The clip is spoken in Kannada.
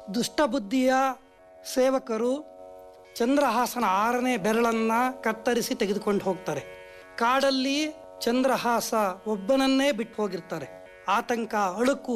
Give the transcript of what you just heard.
ದುಷ್ಟಬುದ್ಧಿಯ ಸೇವಕರು ಚಂದ್ರಹಾಸನ 6ನೇ ಬೆರಳನ್ನು ಕತ್ತರಿಸಿ ತೆಗೆದುಕೊಂಡು ಹೋಗ್ತಾರೆ. ಕಾಡಲ್ಲಿ ಚಂದ್ರಹಾಸ ಒಬ್ಬನನ್ನೇ ಬಿಟ್ಟು ಹೋಗಿರ್ತಾರೆ. ಆತಂಕ, ಅಳುಕು